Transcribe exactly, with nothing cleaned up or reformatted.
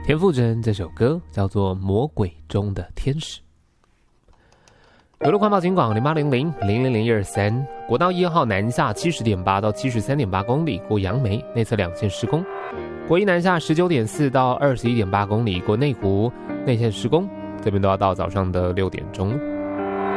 田馥甄这首歌叫做《魔鬼中的天使》。有路环保警广零八零零零零零一二三，国道一号南下七十点八到七十三点八公里，过杨梅内侧两线施工；国一南下十九点四到二十一点八公里，过内湖内线施工，这边都要到早上的六点钟。